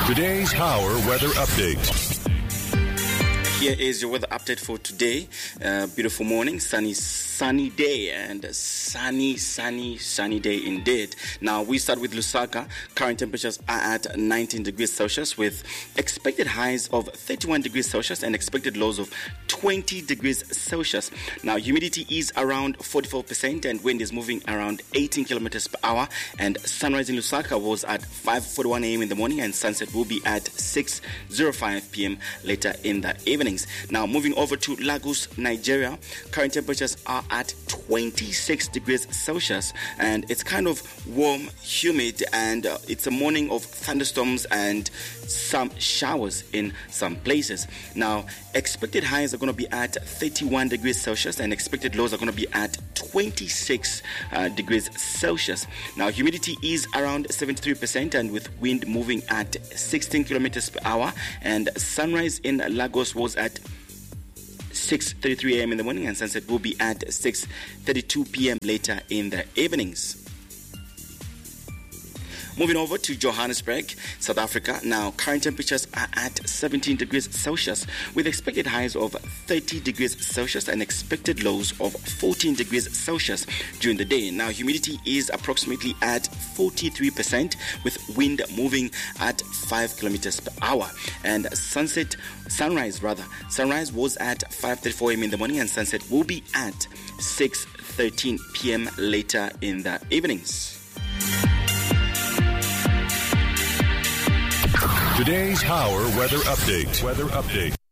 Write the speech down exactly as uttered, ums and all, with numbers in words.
Today's Power Weather Update. Here is your weather update for today. Uh, beautiful morning, sunny, sunny day, and a sunny, sunny, sunny day indeed. Now we start with Lusaka. Current temperatures are at nineteen degrees Celsius with expected highs of thirty-one degrees Celsius and expected lows of twenty degrees Celsius. Now humidity is around forty-four percent and wind is moving around eighteen kilometers per hour. And sunrise in Lusaka was at five forty-one a.m. in the morning, and sunset will be at six oh five p.m. later in the evening. Now moving over to Lagos, Nigeria, current temperatures are at twenty-six degrees Celsius and it's kind of warm, humid, and uh, it's a morning of thunderstorms and some showers in some places. Now expected highs are going to be at thirty-one degrees Celsius and expected lows are going to be at twenty-six uh, degrees Celsius. Now humidity is around seventy-three percent and with wind moving at sixteen kilometers per hour, and sunrise in Lagos was at six thirty-three a.m. in the morning and sunset will be at six thirty-two p.m. later in the evenings. Moving over to Johannesburg, South Africa. Now, current temperatures are at seventeen degrees Celsius with expected highs of thirty degrees Celsius and expected lows of fourteen degrees Celsius during the day. Now, humidity is approximately at forty-three percent with wind moving at five kilometers per hour. And sunset, sunrise rather, sunrise was at five thirty-four a.m. in the morning and sunset will be at six thirteen p.m. later in the evenings. Today's Power Weather Update. Weather Update.